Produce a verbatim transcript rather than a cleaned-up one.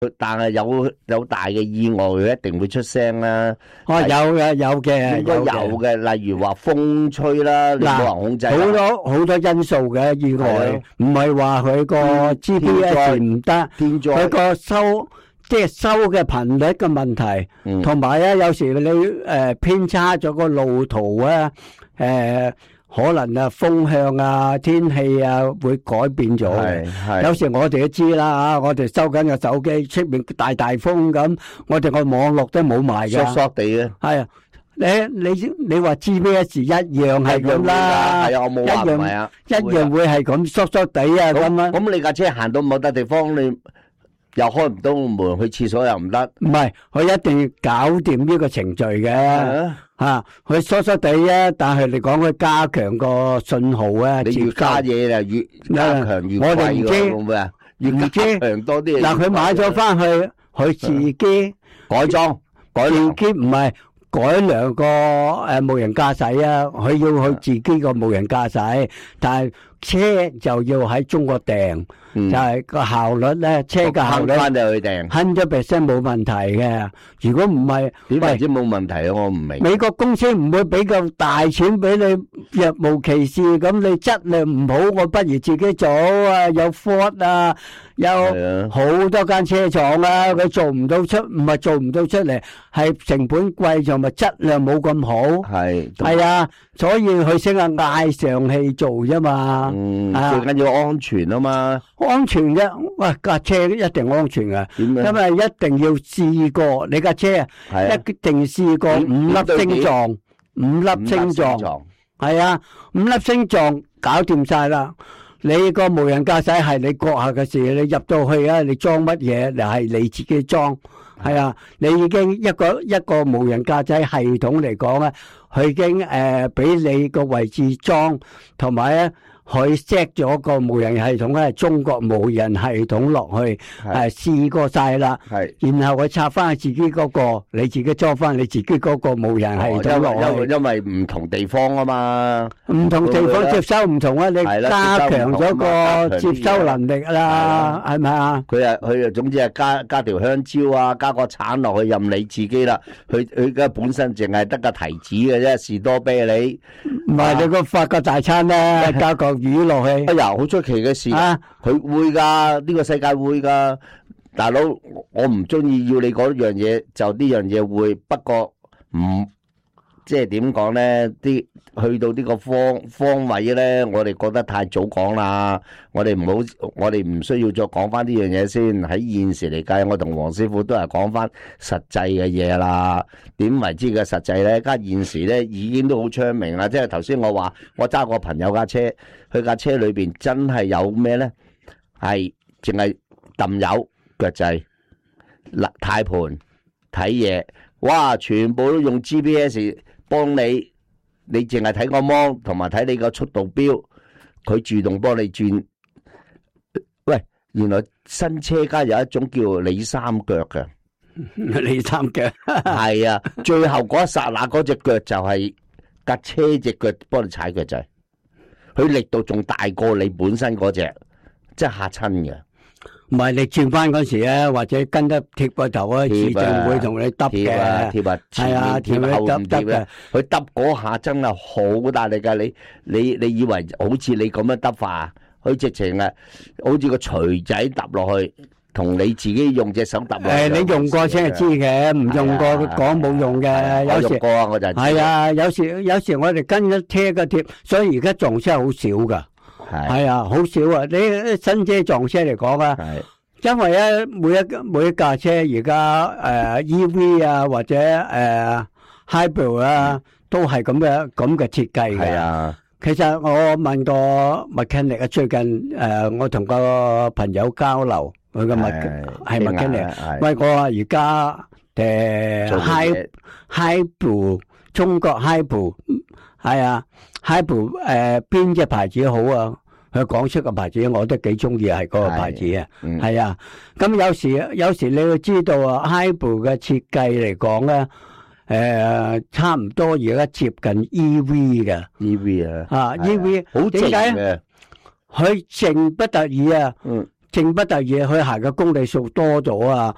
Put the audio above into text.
但係有有大嘅意外，佢一定會出聲啦。 哦，有嘅有嘅， 應該有嘅，例如話風吹啦，你冇人控制。 好多好多因素嘅意外，唔係話佢個 G P S 唔得，佢個收即係收嘅頻率嘅問題，同埋咧有時你誒偏差咗個路途啊，誒。可能啊風向啊天氣啊會改變咗嘅，有時我哋都知啦吓，我哋收緊個手機出面大大風咁，我哋個網絡都冇埋嘅， 索索地嘅。 係啊，你你你話 G P S 一樣係咁啦， 係啊，我冇話唔係啊， 一樣會係咁索索地啊咁啊。 咁你架車行到某笪地方，你又開唔到門，去廁所又唔得。 唔係，佢一定要搞掂呢個程序嘅。吓，佢疏疏地啊，但係你講佢加強個信號啊， 你越加嘢啊，越加強越貴。我哋唔知會唔會啊？越加強多啲。 嗱，佢買咗翻去，佢自己改裝，改自己唔係改良個誒無人駕駛啊，佢要佢自己個無人駕駛，但係車就要喺中國訂。就係個效率咧，車嘅效率翻就去訂， hundred percent冇問題嘅。如果唔係， 點為之冇問題啊？我唔明。美國公司唔會俾咁大錢俾你，若無其事咁，你質量唔好，我不如自己做啊！有 Ford 啊，有好多間車廠啊，佢做唔到出，唔係做唔到出嚟，係成本貴，就咪質量冇咁好。係係啊，所以佢先係嗌上氣做啫嘛。 嗯，最緊要安全啊嘛。 安全嘅，喂架車一定安全嘅，因為一定要試過你架車，一定試過五粒星狀，五粒星狀，係啊，五粒星狀搞掂晒啦。你個無人駕駛係你閣下嘅事，你入到去啊，你裝乜嘢，就係你自己裝，係啊，你已經一個一個無人駕駛系統嚟講咧，佢已經誒俾你個位置裝，同埋咧。佢 set 咗個無人系統咧，中國無人系統落去，誒試過晒啦，然後佢插翻自己嗰個，你自己裝翻你自己嗰個無人系統落去。 因為因為唔同地方啊嘛， 唔同地方接收唔同啊，你加強咗個接收能力啦，係咪啊？ 佢啊佢啊，總之係加加條香蕉啊，加個橙落去任你自己啦。佢佢而家本身淨係得個提子嘅啫，士多啤梨。 唔係你個法國大餐咧，加個魚落去。 哎呀，好出奇嘅事，佢會噶，呢個世界會噶。大佬，我唔中意要你嗰樣嘢，就呢樣嘢會。不過唔即係點講咧？啲去到呢個方方位咧，我哋覺得太早講啦。我哋唔好，我哋唔需要再講翻呢樣嘢先。喺現時嚟計，我同黃師傅都係講翻實際嘅嘢啦。點為之嘅實際咧？而家現時咧已經都好昌明啦。即係頭先我話，我揸個朋友架車，佢架車裏邊真係有咩咧？係淨係揼油腳掣、軚盤睇嘢，哇！全部都用 G P S 幫你。你淨係睇個芒，同埋睇你個速度錶，佢自動幫你轉。喂，原來新車家有一種叫李三腳嘅， 李三腳係啊，最後嗰一剎那嗰隻腳就係架車隻腳幫你踩腳仔，佢力度仲大過你本身嗰隻，真係嚇親嘅。 唔係你轉翻嗰時咧，或者跟得貼個頭啊，自動會同你揼嘅。 貼啊貼啊， 係啊， 貼後唔貼嘅。佢揼嗰下真係好大力噶，你你你以為好似你咁樣揼法，佢直情啊，好似個錘仔揼落去，同你自己用隻手揼落去。誒，你用過先係知嘅，唔用過講冇用嘅。有時用過啊，我就係啊，有時有時我哋跟咗車嘅貼，所以而家撞車好少噶。係啊，好少啊！你新車撞車嚟講啊，因為咧每一每一架車而家誒 E V 啊或者誒 Hybrid 啊都係咁嘅咁嘅設計嘅。係啊，其實我問過 mechanic 啊，最近誒我同個朋友交流，佢個 mechanic 係 mechanic，喂，我話而家誒 Hybrid 中國 Hybrid 係啊 Hybrid 誒邊隻牌子好啊？佢講出個牌子，我都幾中意，係嗰個牌子啊，係啊。咁有時有時你要知道啊 ，Hybrid 嘅設計嚟講咧，誒，差唔多而家接近 E V 嘅 E V 啊， 啊 E V 好點解咧？佢靜不得已啊，靜不得已，佢行嘅公里數多咗啊，